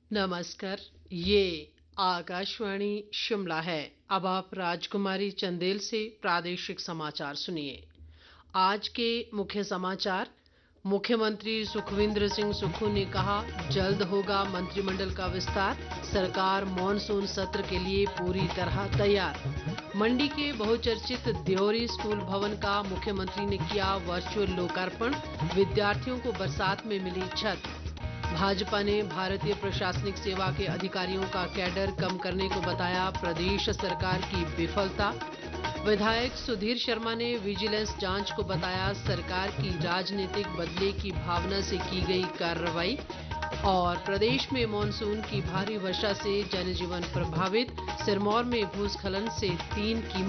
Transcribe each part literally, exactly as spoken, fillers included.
नमस्कार। ये आकाशवाणी शिमला है। अब आप राजकुमारी चंदेल से प्रादेशिक समाचार सुनिए। आज के मुख्य समाचार। मुख्यमंत्री सुखविंदर सिंह सुक्खू ने कहा, जल्द होगा मंत्रिमंडल का विस्तार, सरकार मॉनसून सत्र के लिए पूरी तरह तैयार। मंडी के बहुचर्चित द्योरी स्कूल भवन का मुख्यमंत्री ने किया वर्चुअल लोकार्पण, विद्यार्थियों को बरसात में मिली छत। भाजपा ने भारतीय प्रशासनिक सेवा के अधिकारियों का कैडर कम करने को बताया प्रदेश सरकार की विफलता। विधायक सुधीर शर्मा ने विजिलेंस जांच को बताया सरकार की राजनीतिक बदले की भावना से की गई कार्रवाई। और प्रदेश में मानसून की भारी वर्षा से जनजीवन प्रभावित, सिरमौर में भूस्खलन से तीन की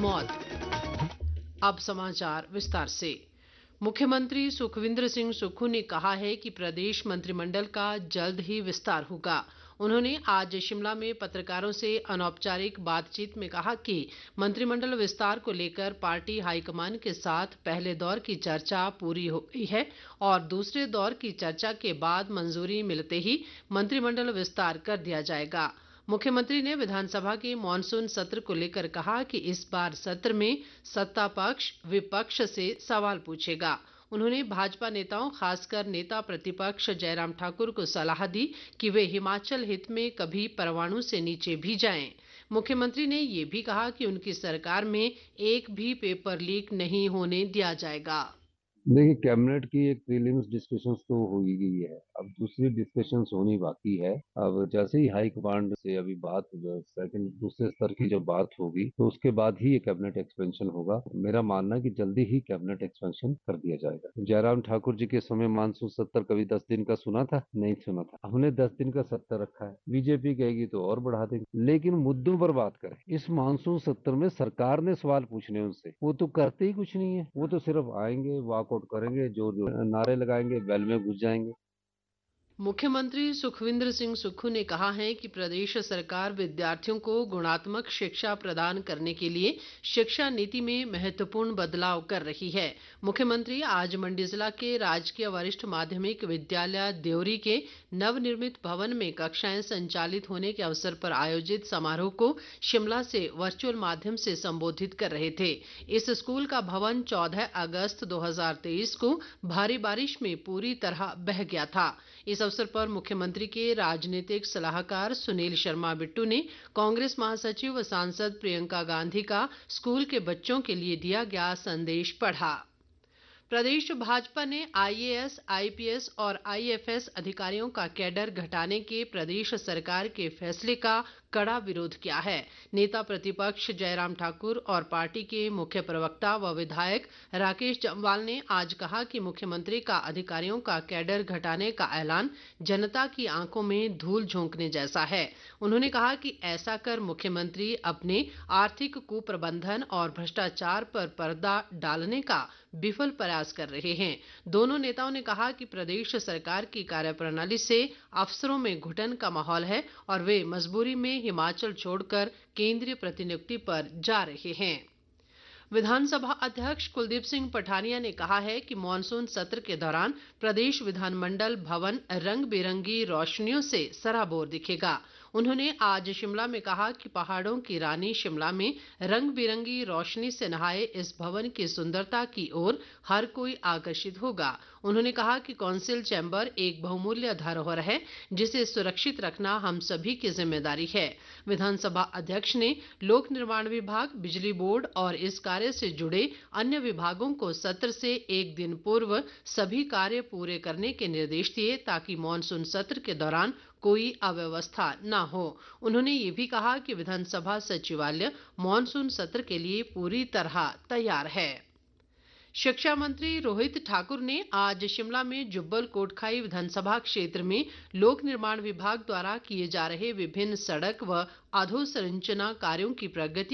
मौत। अब समाचार विस्तार से। मुख्यमंत्री सुखविंदर सिंह सुक्खू ने कहा है कि प्रदेश मंत्रिमंडल का जल्द ही विस्तार होगा। उन्होंने आज शिमला में पत्रकारों से अनौपचारिक बातचीत में कहा कि मंत्रिमंडल विस्तार को लेकर पार्टी हाईकमान के साथ पहले दौर की चर्चा पूरी हो गई है और दूसरे दौर की चर्चा के बाद मंजूरी मिलते ही मंत्रिमंडल विस्तार कर दिया जाएगा। मुख्यमंत्री ने विधानसभा के मानसून सत्र को लेकर कहा कि इस बार सत्र में सत्ता पक्ष विपक्ष से सवाल पूछेगा। उन्होंने भाजपा नेताओं, खासकर नेता प्रतिपक्ष जयराम ठाकुर को सलाह दी कि वे हिमाचल हित में कभी परवाणु से नीचे भी जाएं। मुख्यमंत्री ने ये भी कहा कि उनकी सरकार में एक भी पेपर लीक नहीं होने दिया जाएगा। देखिए, कैबिनेट की एक प्रीलिम्स डिस्कशंस तो हो ही गई है, अब दूसरी डिस्कशंस होनी बाकी है। अब जैसे ही हाई कमांड से अभी बात सेकंड दूसरे स्तर की जब बात होगी तो उसके बाद ही ये कैबिनेट एक्सपेंशन होगा। मेरा मानना है कि जल्दी ही कैबिनेट एक्सपेंशन कर दिया जाएगा। जयराम ठाकुर जी के समय मानसून सत्र कभी दस दिन का सुना था? नहीं सुना था। हमने दस दिन का सत्र रखा है, बीजेपी कहेगी तो और बढ़ा देंगे, लेकिन मुद्दों पर बात करें। इस मानसून सत्र में सरकार ने सवाल पूछने उनसे, वो तो करते ही कुछ नहीं है। वो तो सिर्फ आएंगे, वॉकआउट करेंगे, जोर जोर नारे लगाएंगे, वेल में घुस जाएंगे। मुख्यमंत्री सुखविंदर सिंह सुक्खू ने कहा है कि प्रदेश सरकार विद्यार्थियों को गुणात्मक शिक्षा प्रदान करने के लिए शिक्षा नीति में महत्वपूर्ण बदलाव कर रही है। मुख्यमंत्री आज मंडी जिला के राजकीय वरिष्ठ माध्यमिक विद्यालय द्योरी के नवनिर्मित भवन में कक्षाएं संचालित होने के अवसर पर आयोजित समारोह को शिमला से वर्चुअल माध्यम से संबोधित कर रहे थे। इस स्कूल का भवन चौदह अगस्त दो हजार तेईस को भारी बारिश में पूरी तरह बह गया था। इस अवसर पर मुख्यमंत्री के राजनीतिक सलाहकार सुनील शर्मा बिट्टू ने कांग्रेस महासचिव व सांसद प्रियंका गांधी का स्कूल के बच्चों के लिए दिया गया संदेश पढ़ा। प्रदेश भाजपा ने आईएएस, आईपीएस और आईएफएस अधिकारियों का कैडर घटाने के प्रदेश सरकार के फैसले का कड़ा विरोध किया है। नेता प्रतिपक्ष जयराम ठाकुर और पार्टी के मुख्य प्रवक्ता व विधायक राकेश जम्वाल ने आज कहा कि मुख्यमंत्री का अधिकारियों का कैडर घटाने का ऐलान जनता की आंखों में धूल झोंकने जैसा है। उन्होंने कहा कि ऐसा कर मुख्यमंत्री अपने आर्थिक कुप्रबंधन और भ्रष्टाचार पर पर्दा डालने का विफल प्रयास कर रहे हैं। दोनों नेताओं ने कहा कि प्रदेश सरकार की कार्यप्रणाली से अफसरों में घुटन का माहौल है और वे मजबूरी में हिमाचल छोड़कर केंद्रीय प्रतिनियुक्ति पर जा रहे हैं। विधानसभा अध्यक्ष कुलदीप सिंह पठानिया ने कहा है कि मानसून सत्र के दौरान प्रदेश विधानमंडल भवन रंग बिरंगी रोशनियों से सराबोर दिखेगा। उन्होंने आज शिमला में कहा कि पहाड़ों की रानी शिमला में रंग बिरंगी रोशनी से नहाए इस भवन की सुंदरता की ओर हर कोई आकर्षित होगा। उन्होंने कहा कि कौंसिल चैम्बर एक बहुमूल्य धरोहर है जिसे सुरक्षित रखना हम सभी की जिम्मेदारी है। विधानसभा अध्यक्ष ने लोक निर्माण विभाग, बिजली बोर्ड और इस कार्य से जुड़े अन्य विभागों को सत्र से एक दिन पूर्व सभी कार्य पूरे करने के निर्देश दिए ताकि मानसून सत्र के दौरान कोई अव्यवस्था न हो। उन्होंने ये भी कहा कि विधानसभा सचिवालय मानसून सत्र के लिए पूरी तरह तैयार है। शिक्षा मंत्री रोहित ठाकुर ने आज शिमला में जुब्बल कोटखाई विधानसभा क्षेत्र में लोक निर्माण विभाग द्वारा किए जा रहे विभिन्न सड़क व अधोसंरचना कार्यों की प्रगति